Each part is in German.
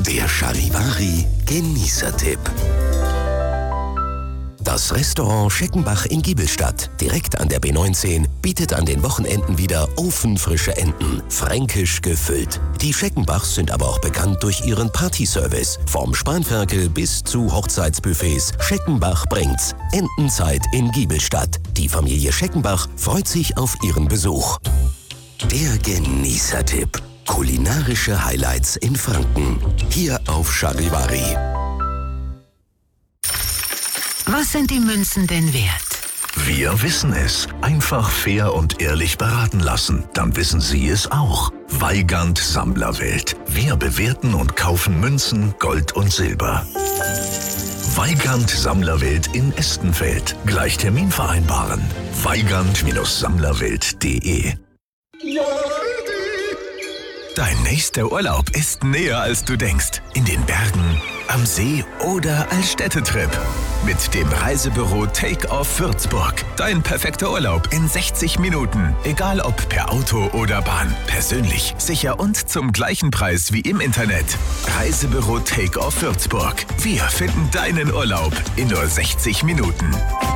Der Charivari Genießertipp. Das Restaurant Scheckenbach in Giebelstadt, direkt an der B19, bietet an den Wochenenden wieder ofenfrische Enten, fränkisch gefüllt. Die Scheckenbachs sind aber auch bekannt durch ihren Partyservice. Vom Spanferkel bis zu Hochzeitsbuffets, Scheckenbach bringt's. Entenzeit in Giebelstadt. Die Familie Scheckenbach freut sich auf Ihren Besuch. Der Genießertipp. Kulinarische Highlights in Franken. Hier auf Charivari. Was sind die Münzen denn wert? Wir wissen es. Einfach fair und ehrlich beraten lassen. Dann wissen Sie es auch. Weigand Sammlerwelt. Wir bewerten und kaufen Münzen, Gold und Silber. Weigand Sammlerwelt in Estenfeld. Gleich Termin vereinbaren. weigand-sammlerwelt.de. Dein nächster Urlaub ist näher, als du denkst. In den Bergen, am See oder als Städtetrip. Mit dem Reisebüro Take-Off Würzburg. Dein perfekter Urlaub in 60 Minuten. Egal ob per Auto oder Bahn. Persönlich, sicher und zum gleichen Preis wie im Internet. Reisebüro Take-Off Würzburg. Wir finden deinen Urlaub in nur 60 Minuten.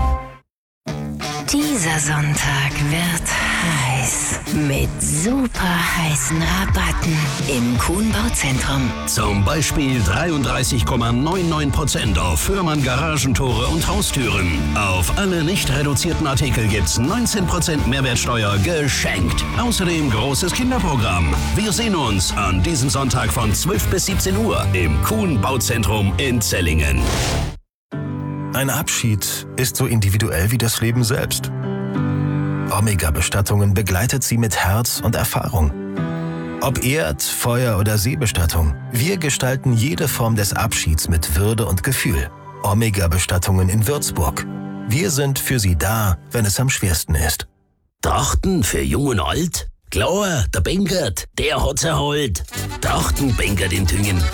Dieser Sonntag wird heiß. Mit super heißen Rabatten im Kuhn Bauzentrum. Zum Beispiel 33,99% auf Fürmann Garagentore und Haustüren. Auf alle nicht reduzierten Artikel gibt's 19% Mehrwertsteuer geschenkt. Außerdem großes Kinderprogramm. Wir sehen uns an diesem Sonntag von 12 bis 17 Uhr im Kuhn Bauzentrum in Zellingen. Ein Abschied ist so individuell wie das Leben selbst. Omega-Bestattungen begleitet Sie mit Herz und Erfahrung. Ob Erd-, Feuer- oder Seebestattung, wir gestalten jede Form des Abschieds mit Würde und Gefühl. Omega-Bestattungen in Würzburg. Wir sind für Sie da, wenn es am schwersten ist. Trachten für Jung und Alt? Klar, der Benkert, der hat's erholt. Trachten Benkert in Tüngen.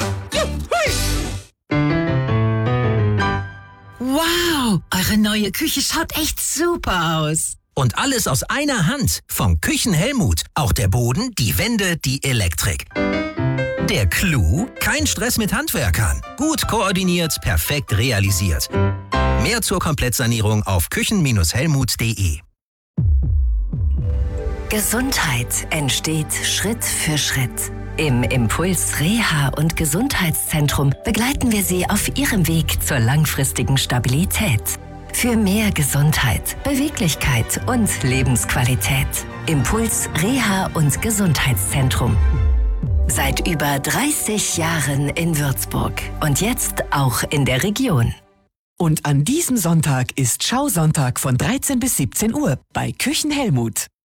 Wow, eure neue Küche schaut echt super aus. Und alles aus einer Hand. Von Küchen Helmut. Auch der Boden, die Wände, die Elektrik. Der Clou? Kein Stress mit Handwerkern. Gut koordiniert, perfekt realisiert. Mehr zur Komplettsanierung auf küchen-helmut.de. Gesundheit entsteht Schritt für Schritt. Im Impuls Reha- und Gesundheitszentrum begleiten wir Sie auf Ihrem Weg zur langfristigen Stabilität. Für mehr Gesundheit, Beweglichkeit und Lebensqualität. Impuls Reha- und Gesundheitszentrum. Seit über 30 Jahren in Würzburg und jetzt auch in der Region. Und an diesem Sonntag ist Schausonntag von 13 bis 17 Uhr bei Küchen Helmut.